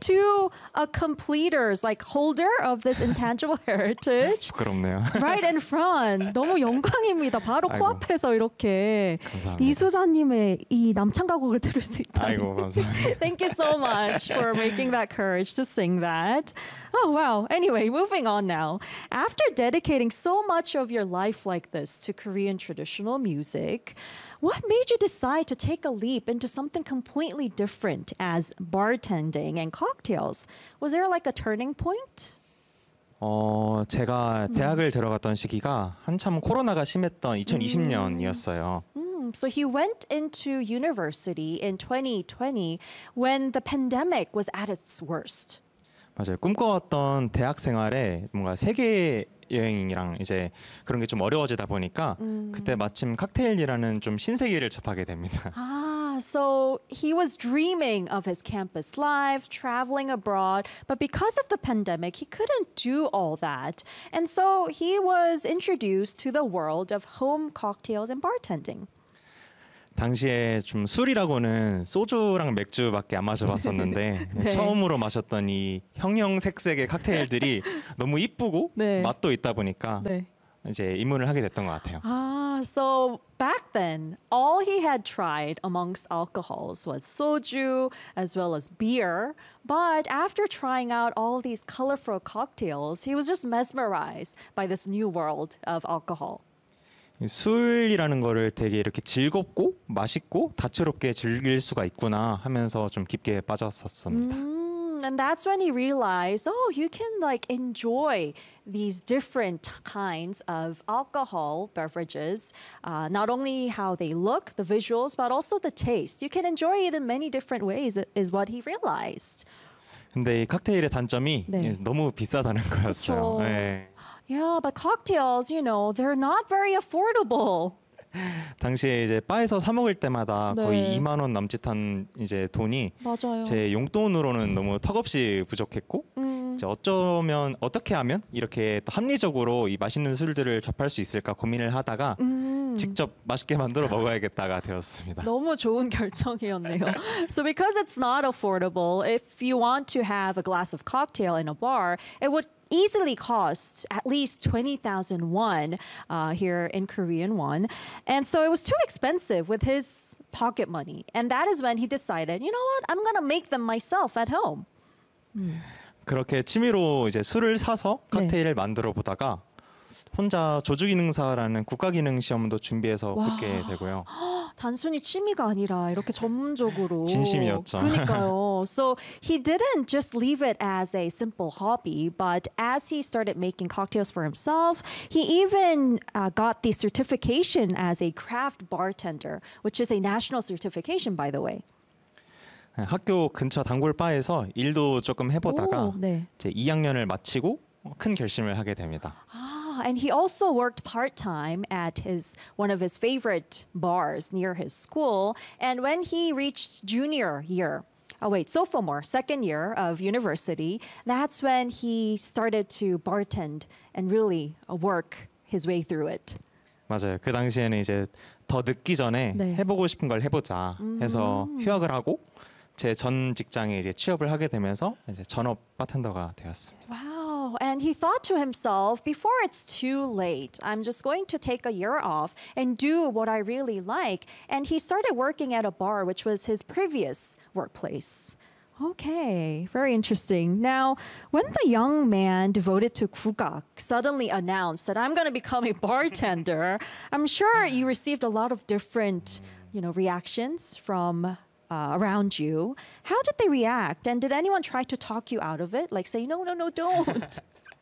two completers, like holder of this intangible heritage. 부끄럽네요. Right in front. 너무 영광입니다. 바로 아이고. 코앞에서 이렇게 감사합니다. 이수자님의 이 남창 가곡을 들을 수 있다. 아이고 감사합니다. Thank you so much for making that courage to sing that. Oh, wow. Anyway, moving on now. After dedicating so much of your life like this to Korean traditional music, what made you decide to take a leap into something completely different as bartending and cocktails? Was there like a turning point? 제가 대학을 들어갔던 시기가 한참 코로나가 심했던 2020년이었어요. So he went into university in 2020 when the pandemic was at its worst. 맞아요. 꿈꿔왔던 대학 생활에 뭔가 세계 여행이랑 이제 그런 게 좀 어려워지다 보니까 그때 마침 칵테일이라는 좀 신세계를 접하게 됩니다. So he was dreaming of his campus life, traveling abroad, but because of the pandemic, he couldn't do all that. And so he was introduced to the world of home cocktails and bartending. 당시에 좀 술이라고는 소주랑 맥주밖에 안 마셔봤었는데 네. 처음으로 마셨던 이 형형색색의 칵테일들이 너무 이쁘고 네. 맛도 있다 보니까 네. 이제 입문을 하게 됐던 것 같아요. So back then, all he had tried amongst alcohols was soju as well as beer. But after trying out all these colorful cocktails, he was just mesmerized by this new world of alcohol. 술이라는 거를 되게 이렇게 즐겁고 맛있고 다채롭게 즐길 수가 있구나 하면서 좀 깊게 빠졌었습니다. And that's when he realized, oh, you can like enjoy these different kinds of alcohol beverages, not only how they look, the visuals, but also the taste. You can enjoy it in many different ways, is what he realized. 근데 이 칵테일의 단점이 네. 너무 비싸다는 거였어요. 그쵸. 네. Yeah, but cocktails, you know, they're not very affordable. 당시에 이제 바에서 사 먹을 때마다 네. 거의 2만 원 남짓한 이제 돈이 맞아요. 제 용돈으로는 너무 턱없이 부족했고 이제 어쩌면 어떻게 하면 이렇게 또 합리적으로 이 맛있는 술들을 접할 수 있을까 고민을 하다가 직접 맛있게 만들어 먹어야겠다가 되었습니다. 너무 좋은 결정이었네요. So because it's not affordable, if you want to have a glass of cocktail in a bar, it would easily costs at least 20,000 won here in Korean won. And so it was too expensive with his pocket money. And that is when he decided, you know what, I'm going to make them myself at home. 그렇게 취미로 이제 술을 사서 칵테일을 만들어 보다가 혼자 조주기능사라는 국가기능 시험도 준비해서 붙게 되고요. 단순히 취미가 아니라 이렇게 전문적으로 진심이었죠. 그러니까요. So he didn't just leave it as a simple hobby, but as he started making cocktails for himself, he even got the certification as a craft bartender, which is a national certification, by the way. 학교 근처 단골 바에서 일도 조금 해보다가 오, 네. 이제 2학년을 마치고 큰 결심을 하게 됩니다. And he also worked part-time at one of his favorite bars near his school. And when he reached sophomore, second year of university, that's when he started to bartend and really work his way through it. 맞아요. 그 당시에는 이제 더 늦기 전에 네. 해보고 싶은 걸 해보자 해서 휴학을 하고 제 전 직장에 이제 취업을 하게 되면서 이제 전업 바텐더가 되었습니다. Wow. And he thought to himself, before it's too late, I'm just going to take a year off and do what I really like. And he started working at a bar, which was his previous workplace. Okay, very interesting. Now, when the young man devoted to 국악 suddenly announced that I'm going to become a bartender, I'm sure you received a lot of different, reactions from around you. How did they react? And did anyone try to talk you out of it? Like say, no, don't.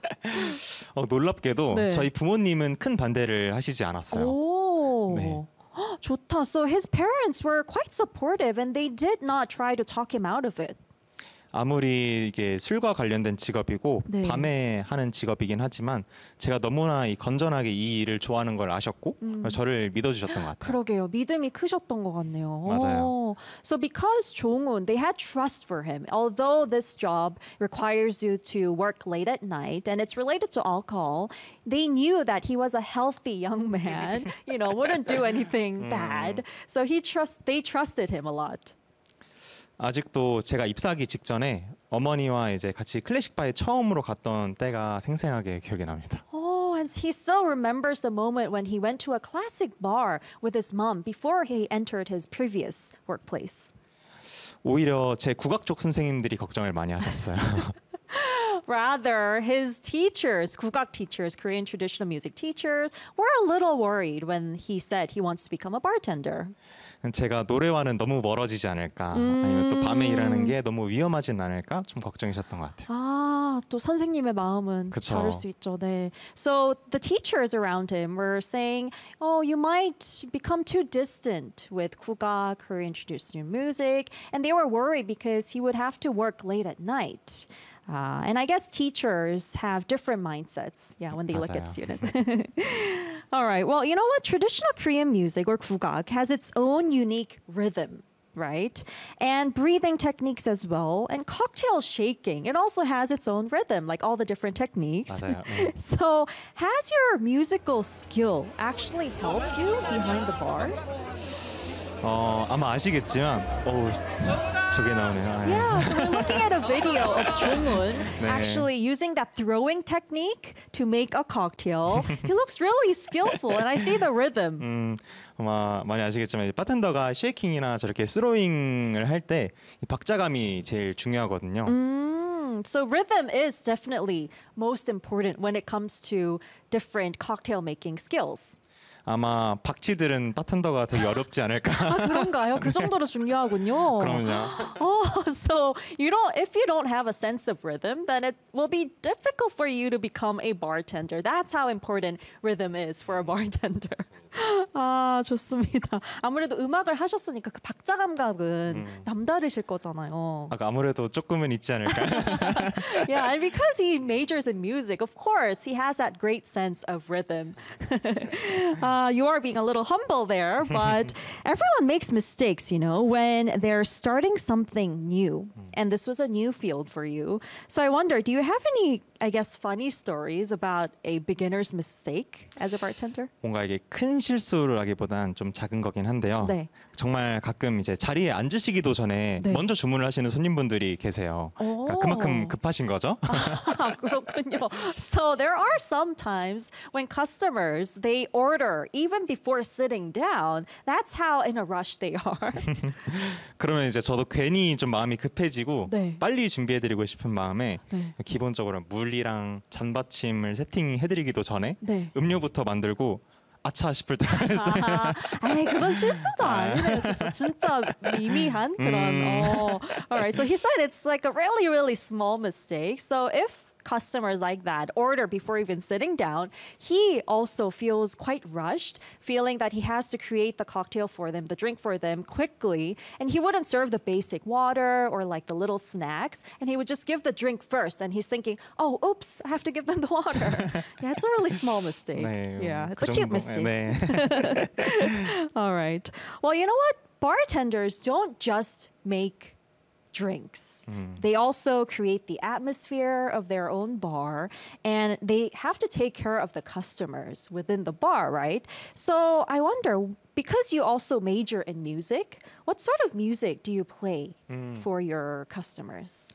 놀랍게도 네. 저희 부모님은 큰 반대를 하시지 않았어요. 오. 네. 좋다. So his parents were quite supportive and they did not try to talk him out of it. 아무리 이게 술과 관련된 직업이고 네. 밤에 하는 직업이긴 하지만 제가 너무나 건전하게 이 일을 좋아하는 걸 아셨고 저를 믿어주셨던 것 같아요. 그러게요. 믿음이 크셨던 것 같네요. 맞아요. So because 종훈, they had trust for him. Although this job requires you to work late at night and it's related to alcohol, they knew that he was a healthy young man, wouldn't do anything bad. So they trusted him a lot. 아직도 제가 입사하기 직전에 어머니와 이제 같이 클래식 바에 처음으로 갔던 때가 생생하게 기억이 납니다. Oh, and he still remembers the moment when he went to a classic bar with his mom before he entered his previous workplace. 오히려 제 국악 쪽 선생님들이 걱정을 많이 하셨어요. Rather, his teachers, 국악 teachers, Korean traditional music teachers, were a little worried when he said he wants to become a bartender. 제가 노래와는 너무 멀어지지 않을까 아니면 또 밤에 일하는 게 너무 위험하진 않을까 좀 걱정이셨던 것 같아요. 아, 또 선생님의 마음은 그쵸. 다를 수 있죠. 네. So the teachers around him were saying, "Oh, you might become too distant with 국악, Korean traditional music," and they were worried because he would have to work late at night. And I guess teachers have different mindsets, yeah, when they look at 맞아요. students. All right. Well, you know what? Traditional Korean music or 국악 has its own unique rhythm, right? And breathing techniques as well, and cocktail shaking. It also has its own rhythm, like all the different techniques. 맞아요. So, has your musical skill actually helped you behind the bars? 아마 아시겠지만 저게 나오네요. 네. Yeah, so we're looking at a video of Jongwon 네. actually using that throwing technique to make a cocktail. He looks really skillful, and I see the rhythm. 아마 많이 아시겠지만 이 바텐더가 쉐이킹이나 저렇게 스로잉을 할 때 이 박자감이 제일 중요하거든요. So rhythm is definitely most important when it comes to different cocktail making skills. 아마 박치들은 바텐더가 되게 어렵지 않을까. 아, 그런가요? 그 정도로 중요하군요. 그럼요. Oh, so if you don't have a sense of rhythm, then it will be difficult for you to become a bartender. That's how important rhythm is for a bartender. 아, 좋습니다. 아무래도 음악을 하셨으니까 그 박자 감각은 남다르실 거잖아요. 아무래도 조금은 있지 않을까. Yeah, and because he majors in music, of course, he has that great sense of rhythm. You are being a little humble there, but everyone makes mistakes, when they're starting something new. And this was a new field for you. So I wonder, do you have any, I guess, funny stories about a beginner's mistake as a bartender? 뭔가 이게 큰 실수라기보단 좀 작은 거긴 한데요. 네. 정말 가끔 이제 자리에 앉으시기도 전에 네. 먼저 주문을 하시는 손님분들이 계세요. 그러니까 그만큼 급하신 거죠. 아, 그렇군요. So there are some times when customers, they order even before sitting down. That's how in a rush they are. 그러면 이제 저도 괜히 좀 마음이 급해지고 네. 빨리 준비해드리고 싶은 마음에 네. 기본적으로 물이랑 잔받침을 세팅해드리기도 전에 네. 음료부터 만들고 아차 싶을 때가 있어요. 에이, 그건 실수도 아니네요. 진짜 미미한 그런. Alright, so he said it's like a really, really small mistake. So if customers like that order before even sitting down, he also feels quite rushed, feeling that he has to create the cocktail for them, the drink for them quickly, and he wouldn't serve the basic water or like the little snacks, and he would just give the drink first, and he's thinking, oh, oops, I have to give them the water. Yeah, it's a really small mistake. 네, Yeah, it's 그 a cute 정도, mistake. 네. All right. Well, you know what? Bartenders don't just make drinks. They also create the atmosphere of their own bar, and they have to take care of the customers within the bar, right? So I wonder, because you also major in music, what sort of music do you play for your customers?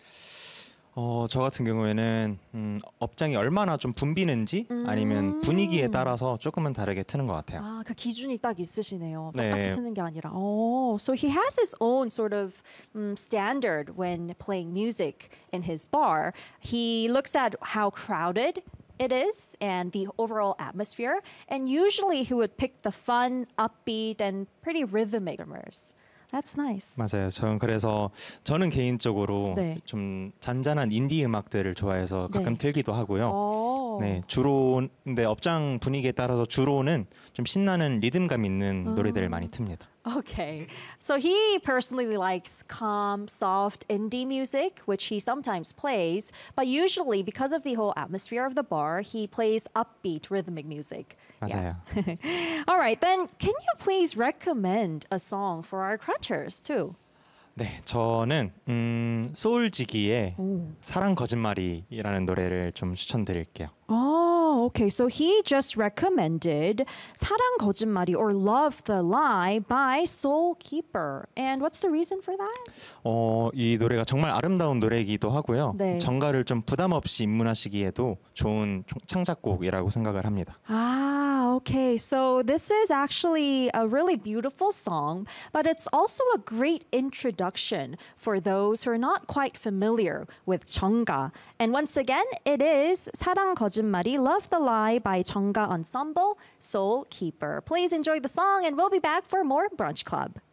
저 같은 경우에는 업장이 얼마나 좀 붐비는지 아니면 분위기에 따라서 조금은 다르게 트는 것 같아요. 아, 그 기준이 딱 있으시네요. 네. 똑같이 트는 게 아니라. Oh, so he has his own sort of standard when playing music in his bar. He looks at how crowded it is and the overall atmosphere, and usually he would pick the fun, upbeat, and pretty rhythmic drummers. That's nice. 맞아요. 저는 개인적으로 네. 좀 잔잔한 인디 음악들을 좋아해서 가끔 네. 틀기도 하고요. Oh. 네, 근데 업장 분위기에 따라서 주로는 좀 신나는 리듬감 있는 노래들을 많이 틉니다. Okay. So he personally likes calm, soft indie music, which he sometimes plays. But usually, because of the whole atmosphere of the bar, he plays upbeat rhythmic music. 맞아요. All right. Then, can you please recommend a song for our crunchers too? 네, 저는 소울지기의 사랑 거짓말이라는 노래를 좀 추천드릴게요. Oh, Okay, so he just recommended 사랑 거짓말이 or Love the Lie by Soul Keeper. And what's the reason for that? 이 노래가 정말 아름다운 노래이기도 하고요. 네. 정가를 좀 부담 없이 입문하시기에도 좋은 창작곡이라고 생각을 합니다. Ah, okay. So this is actually a really beautiful song, but it's also a great introduction for those who are not quite familiar with 정가. And once again, it is 사랑 거짓말이 Love the Lie by 정가 Ensemble, Soul Keeper. Please enjoy the song and we'll be back for more Brunch Club.